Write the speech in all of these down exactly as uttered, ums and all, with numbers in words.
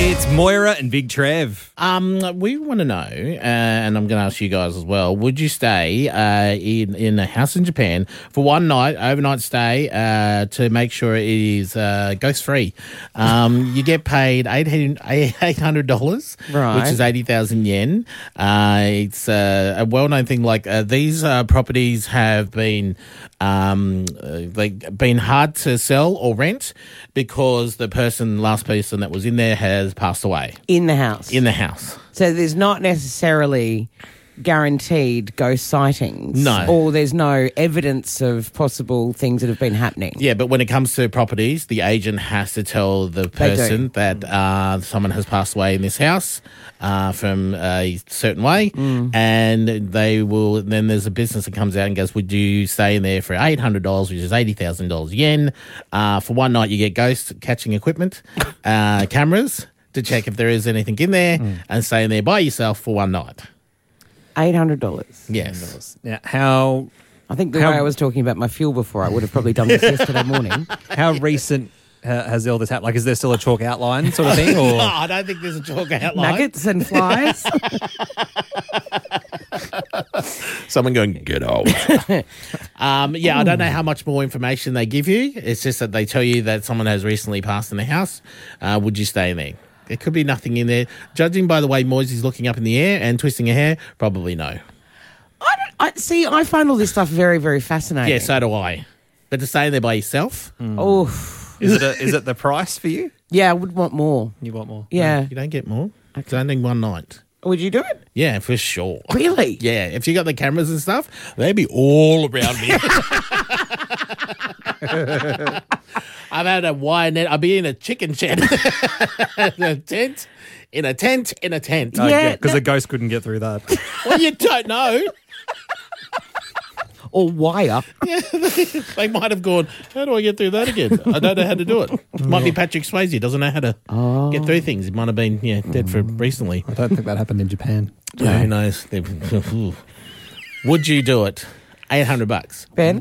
It's Moira and Big Trev. Um, we want to know, uh, and I'm going to ask you guys as well. Would you stay uh, in in a house in Japan for one night, overnight stay, uh, to make sure it is uh, ghost free? Um, you get paid eight hundred dollars, Right. which is eighty thousand yen. Uh, it's uh, a well known thing. Like uh, these uh, properties have been um, uh, like been hard to sell or rent because the person, last person that was in there, has passed away In the house. in the house. So there's not necessarily guaranteed ghost sightings. No. Or there's no evidence of possible things that have been happening. Yeah, but when it comes to properties, the agent has to tell the person that uh, someone has passed away in this house uh, from a certain way, Mm. and they will. Then there's a business that comes out and goes, "Would you stay in there for eight hundred dollars, which is eighty thousand dollars yen? Uh, for one night, you get ghost catching equipment, uh, cameras to check if there is anything in there, Mm. and stay in there by yourself for one night." eight hundred dollars. Yes. Now, how I think the How- way I was talking about my fuel before, I would have probably done this yesterday morning. how recent uh, has all this happened? Like, is there still a chalk outline sort of thing? Or No, I don't think there's a chalk outline. Nuggets and flies. Someone going, get out. um, yeah, I don't know how much more information they give you. It's just that they tell you that someone has recently passed in the house. Uh, would you stay in there? There could be nothing in there. Judging by the way Moisey's looking up in the air and twisting her hair, probably no. I don't. I see. I find all this stuff very, very fascinating. Yeah, so do I. But to stay in there by yourself, Oh, is it a, is it the price for you? yeah. I would want more. You want more? Yeah. you don't get more. It's only one night. Would you do it? Yeah, for sure. Really? Yeah, if you got the cameras and stuff, they'd be all around me. I've had a wire net. I'll be in a chicken shed. in a tent, in a tent, in a tent. Yeah. Because no- a ghost couldn't get through that. Well, you don't know. Or wire. Yeah, they might have gone, how do I get through that again? I don't know how to do it. Might be Patrick Swayze, doesn't know how to Oh. get through things. He might have been yeah, dead for recently. I don't think that happened in Japan. Yeah, who knows? Would you do it? eight hundred bucks. Ben?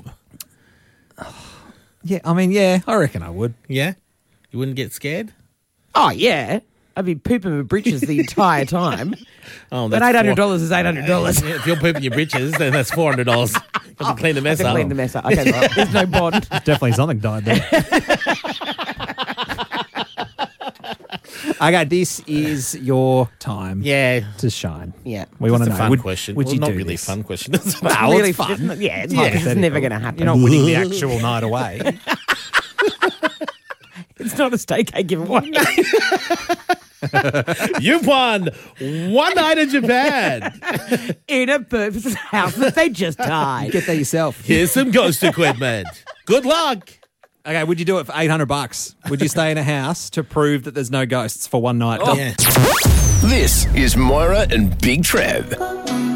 Yeah, I mean, yeah, I reckon I would. Yeah? You wouldn't get scared? Oh, yeah. I'd be pooping my britches the entire time. Oh, But eight hundred dollars is eight hundred dollars. Yeah, if you're pooping your britches, then that's four hundred dollars. You have to clean the mess I can up. clean the mess up. Okay, right. There's no bond. Definitely something died there. Okay, this is your time Yeah. to shine. Yeah. We want to It's know. a fun would, question. Would well, you not do really this? a fun question. It's Well, really it's fun. It's, yeah, it's, Yeah. not, it's never going to happen. You're not winning the actual night away. It's not a steak I give away. You've won one night in Japan. In a person's house that they just died. Get there yourself. Here's some ghost equipment. Good luck. Okay, would you do it for eight hundred bucks? Would you stay in a house to prove that there's no ghosts for one night? Yeah. This is Moira and Big Trev.